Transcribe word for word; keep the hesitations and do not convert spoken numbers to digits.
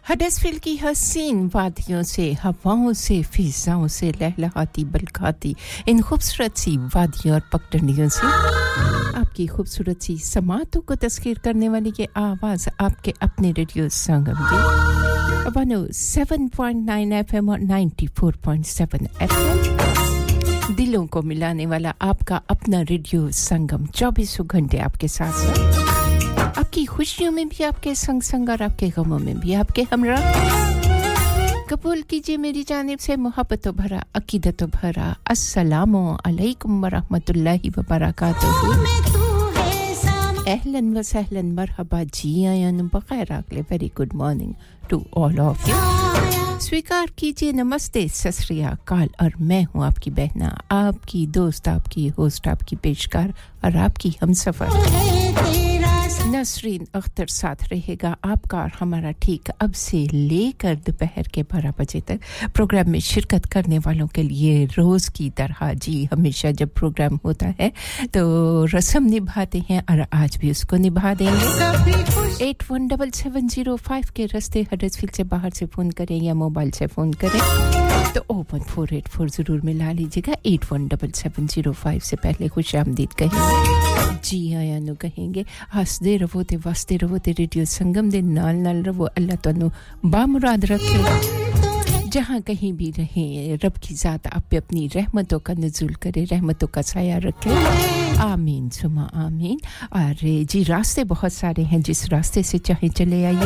Huddersfield की हसीन वादियों से हवाओं से फिजाओं से लहलहाती बलखाती इन खूबसूरत सी वादियों और पगडंडियों से आपकी खूबसूरत सी समातों को तस्खीर करने वाली ये आवाज आपके अपने रेडियो संगम की one O seven point nine FM और ninety four point seven FM दिलों को मिलाने वाला आपका अपना रेडियो संगम चौबीसों घंटे आपके साथ साथ आपकी खुशियों में भी आपके संग संग और आपके गमों में भी आपके हमरा कबूल कीजिए मेरी जानिब से मोहब्बतों भरा अकीदतों भरा अस्सलामु अलैकुम व रहमतुल्लाहि व बरकातहू अहलन व सहलन मरहबा जी आयन बखैर अगले very good morning to all of you स्वीकार कीजिए नमस्ते सत श्री अकाल और मैं हूं आपकी बहना आपकी दोस्त आपकी होस्ट आपकी पेशकार और आपकी हमसफर नसरीन अख्तर साथ रहेगा आपका और हमारा ठीक अब से लेकर दोपहर के बारह बजे तक प्रोग्राम में शिरकत करने वालों के लिए रोज की तरह जी हमेशा जब प्रोग्राम होता है तो रस्म निभाते हैं और आज भी उसको निभा देंगे eight one seven seven zero five के रास्ते हडर्सफील्ड से बाहर से फोन करें या मोबाइल से फोन करें तो ओ वन फोर एट फोर जरूर मिला लीजिएगा eight one seven seven zero five से पहले खुशामदीद कहेंगे जी आया नु कहेंगे हंसदे रहो ते वसदे रहो ते रेडियो संगम दे नाल नाल रहो अल्लाह तन्नू बामुराद रखे जहां कहीं भी रहें रब की ज़ात आप पे अपनी रहमतों का नुज़ूल करे रहमतों का साया रखे आमीन सुमा आमीन और जी रास्ते बहुत सारे हैं जिस रास्ते से चाहे चले आइए